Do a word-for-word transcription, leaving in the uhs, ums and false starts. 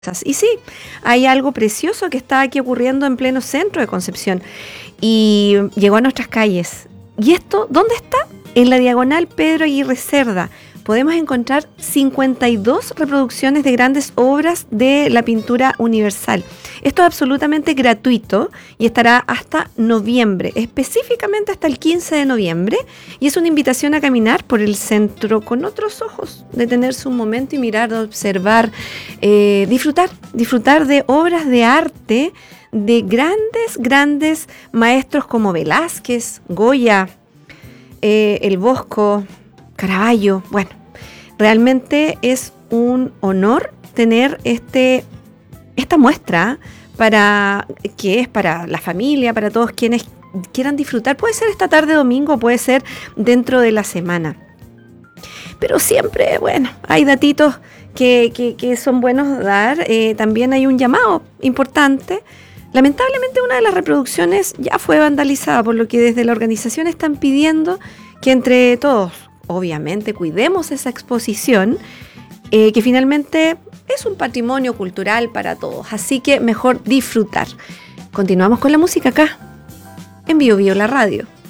Y sí, hay algo precioso que está aquí ocurriendo en pleno centro de Concepción y llegó a nuestras calles. ¿Y esto dónde está? En la diagonal Pedro Aguirre Cerda. Podemos encontrar cincuenta y dos reproducciones de grandes obras de la pintura universal. Esto es absolutamente gratuito y estará hasta noviembre, específicamente hasta el quince de noviembre. Y es una invitación a caminar por el centro con otros ojos, detenerse un momento y mirar, observar, eh, disfrutar, disfrutar de obras de arte de grandes, grandes maestros como Velázquez, Goya, eh, El Bosco, Caravaggio. Bueno, realmente es un honor tener este, esta muestra para que es para la familia, para todos quienes quieran disfrutar. Puede ser esta tarde domingo, puede ser dentro de la semana. Pero siempre, bueno, hay datitos que, que, que son buenos dar. Eh, también hay un llamado importante. Lamentablemente una de las reproducciones ya fue vandalizada, por lo que desde la organización están pidiendo que entre todos, obviamente, cuidemos esa exposición, eh, que finalmente es un patrimonio cultural para todos, así que mejor disfrutar. Continuamos con la música acá, en Bio Bio la radio.